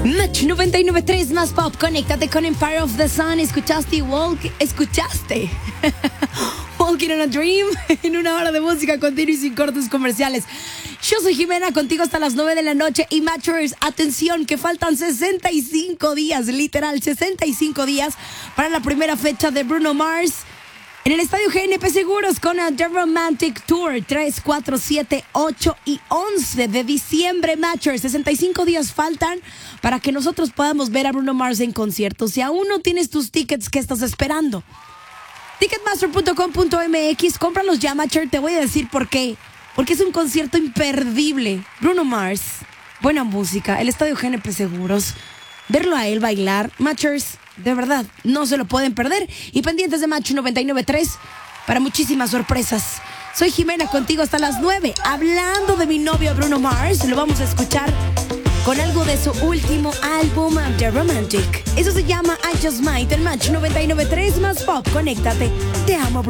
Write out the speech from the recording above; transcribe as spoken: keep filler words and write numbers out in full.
Match noventa y nueve punto tres más pop. Conéctate con Empire of the Sun. Escuchaste Walk. Escuchaste Walking on a Dream en una hora de música continua y sin cortes comerciales. Yo soy Jimena, contigo hasta las nueve de la noche. Y Matchers, atención, que faltan sesenta y cinco días, literal, sesenta y cinco días para la primera fecha de Bruno Mars en el Estadio G N P Seguros con el The Romantic Tour tres, cuatro, siete, ocho y once de diciembre. Matchers, sesenta y cinco días faltan para que nosotros podamos ver a Bruno Mars en concierto. Si aún no tienes tus tickets, ¿qué estás esperando? Ticketmaster punto com punto m x, cómpralos ya, Matcher. Te voy a decir por qué. Porque es un concierto imperdible. Bruno Mars, buena música, el Estadio G N P Seguros. Verlo a él bailar, Matchers, de verdad, no se lo pueden perder. Y pendientes de Match noventa y nueve punto tres para muchísimas sorpresas. Soy Jimena, contigo hasta las nueve. Hablando de mi novio Bruno Mars, lo vamos a escuchar con algo de su último álbum, The Romantic. Eso se llama I Just Might, el Match noventa y nueve punto tres más pop. Conéctate. Te amo, Bruno.